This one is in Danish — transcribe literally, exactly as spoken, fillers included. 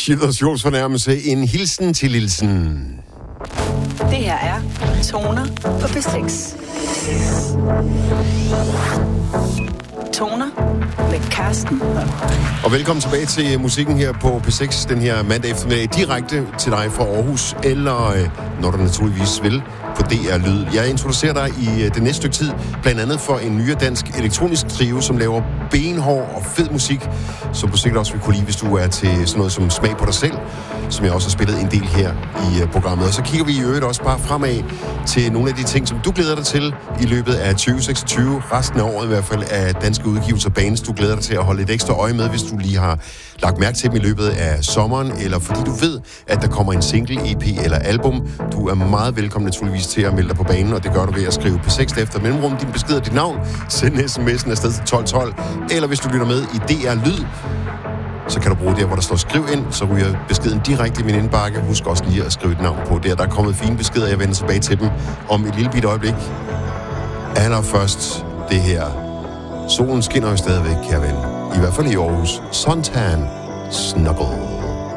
Childers Jules fornærmelse. En hilsen til Lilsen. Det her er Toner på P seks. Toner med Karsten. Og velkommen tilbage til musikken her på P seks den her mandag eftermiddag. Direkte til dig fra Aarhus, eller øh, når du naturligvis vil, på D R Lyd. Jeg introducerer dig i øh, det næste stykke tid, blandt andet for en nyere dansk elektronisk trio, som laver benhård og fed musik, som på sikkert også vil kunne lide, hvis du er til sådan noget som Smag på dig selv, som jeg også har spillet en del her i øh, programmet. Og så kigger vi i øvrigt også bare fremad til nogle af de ting, som du glæder dig til i løbet af tyve seksogtyve, resten af året i hvert fald, af danske udgivelser bands, du glæder dig til at holde et ekstra øje med, hvis du lige har lagt mærke til dem i løbet af sommeren, eller fordi du ved, at der kommer en single, E P eller album. Du er meget velkommen naturligvis til at melde dig på banen, og det gør du ved at skrive P seks efter mellemrum din besked og dit navn. Send sms'en afsted til tolv tolv, eller hvis du lytter med i D R Lyd, så kan du bruge der, hvor der står skriv ind, så ryger beskeden direkte i min indbakke. Husk også lige at skrive et navn på der. Der er kommet fine beskeder, jeg vender tilbage til dem om et lille bitte øjeblik. Allerførst det her. Solen skinner jo stadigvæk, kære ven. I hvert fald i Aarhus. Suntan Snuggle.